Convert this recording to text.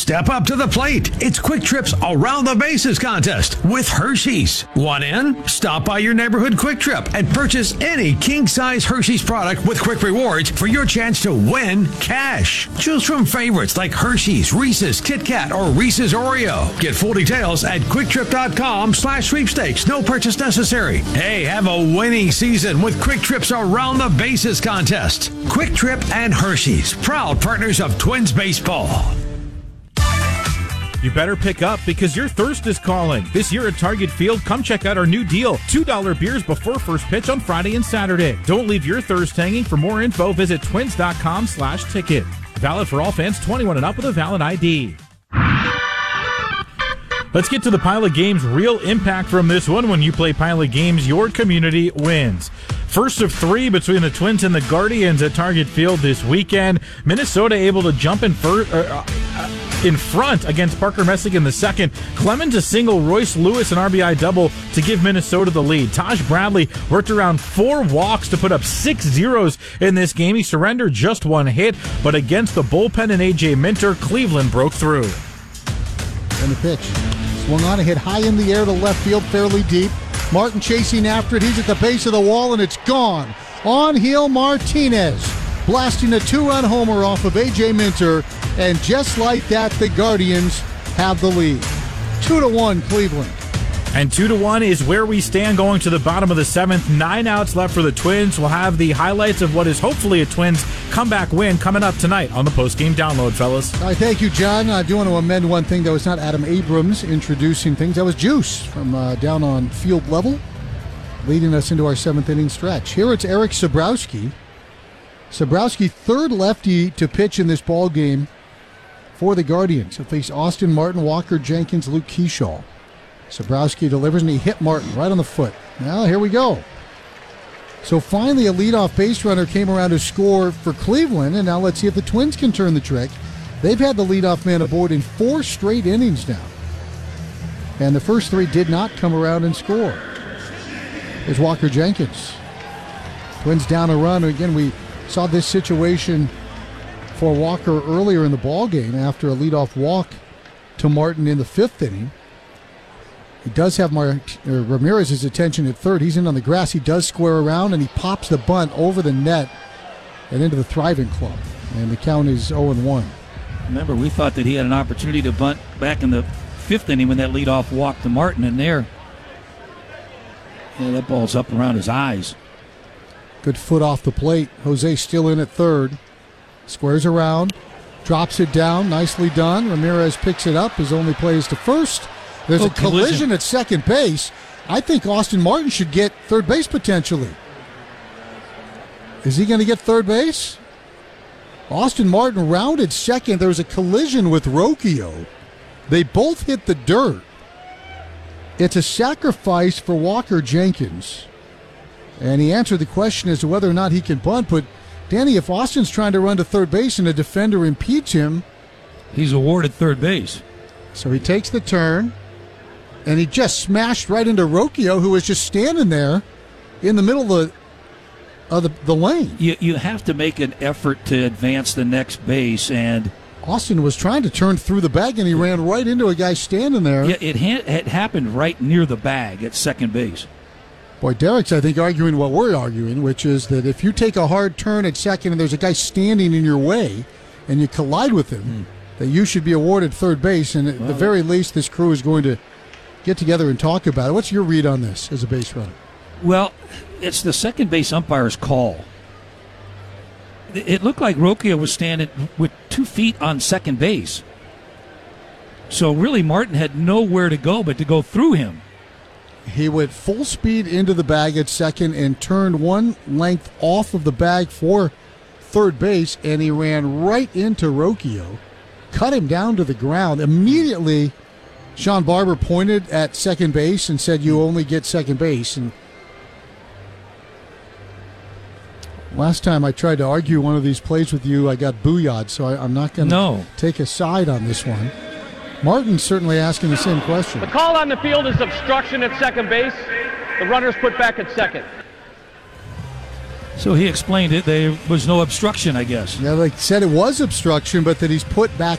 Step up to the plate. It's Quick Trip's Around the Bases contest with Hershey's. Want in? Stop by your neighborhood Quick Trip and purchase any king-size Hershey's product with Quick Rewards for your chance to win cash. Choose from favorites like Hershey's, Reese's, Kit Kat, or Reese's Oreo. Get full details at QuickTrip.com/sweepstakes. No purchase necessary. Hey, have a winning season with Quick Trip's Around the Bases contest. Quick Trip and Hershey's, proud partners of Twins baseball. You better pick up because your thirst is calling. This year at Target Field, come check out our new deal. $2 beers before first pitch on Friday and Saturday. Don't leave your thirst hanging. For more info, visit twins.com/ticket. Valid for all fans 21 and up with a valid ID. Let's get to the Pilot Games real impact from this one. When you play Pilot Games, your community wins. First of three between the Twins and the Guardians at Target Field this weekend. Minnesota able to jump in front against Parker Messick in the second. Clemens a single, Royce Lewis an RBI double to give Minnesota the lead. Taj Bradley worked around 4 walks to put up 6 zeros in this game. He surrendered just 1 hit, but against the bullpen and A.J. Minter, Cleveland broke through. And the pitch. Swung on and hit high in the air to left field, fairly deep. Martin chasing after it. He's at the base of the wall, and it's gone. On-heel Martinez blasting a 2-run homer off of A.J. Minter. And just like that, the Guardians have the lead. 2-1 Cleveland. And 2-1 is where we stand going to the bottom of the 7th. 9 outs left for the Twins. We'll have the highlights of what is hopefully a Twins comeback win coming up tonight on the postgame download, fellas. All right, thank you, John. I do want to amend one thing. That was not Adam Abrams introducing things. That was Juice from down on field level, leading us into our 7th inning stretch. Here it's Eric Sabrowski. Sabrowski, third lefty to pitch in this ball game for the Guardians. He'll face Austin Martin, Walker Jenkins, Luke Keyshaw. Sabrowski delivers, and he hit Martin right on the foot. Now, here we go. So finally, a leadoff base runner came around to score for Cleveland, and now let's see if the Twins can turn the trick. They've had the leadoff man aboard in 4 straight innings now. And the first 3 did not come around and score. There's Walker Jenkins. Twins down a run. Again, we saw this situation for Walker earlier in the ballgame after a leadoff walk to Martin in the 5th inning. He does have Ramirez's attention at third. He's in on the grass. He does square around, and he pops the bunt over the net and into the Thriving Club. And the count is 0-1. Remember, we thought that he had an opportunity to bunt back in the 5th inning when that leadoff walk to Martin, and there, that ball's up around his eyes. Good foot off the plate. Jose still in at third. Squares around, drops it down. Nicely done. Ramirez picks it up. His only play is to first. There's a collision at second base. I think Austin Martin should get third base potentially. Is he going to get third base? Austin Martin rounded second. There was a collision with Rocchio. They both hit the dirt. It's a sacrifice for Walker Jenkins. And he answered the question as to whether or not he can bunt. But, Danny, if Austin's trying to run to third base and a defender impedes him, he's awarded third base. So he takes the turn. And he just smashed right into Rocchio, who was just standing there in the middle of the lane. You have to make an effort to advance the next base, and Austin was trying to turn through the bag, and he ran right into a guy standing there. Yeah, it happened right near the bag at second base. Boy, Derek's, I think, arguing what we're arguing, which is that if you take a hard turn at second and there's a guy standing in your way and you collide with him, that you should be awarded third base, and at the very least, this crew is going to get together and talk about it. What's your read on this as a base runner? Well, it's the second base umpire's call. It looked like Rocchio was standing with 2 feet on second base. So really Martin had nowhere to go but to go through him. He went full speed into the bag at second and turned 1 length off of the bag for third base, and he ran right into Rocchio, cut him down to the ground. Immediately, Sean Barber pointed at second base and said, "You only get second base." And last time I tried to argue one of these plays with you, I got booyah'd, so I'm not going to take a side on this one. Martin's certainly asking the same question. The call on the field is obstruction at second base. The runner's put back at second. So he explained it. There was no obstruction, I guess. Yeah, they said it was obstruction, but that he's put back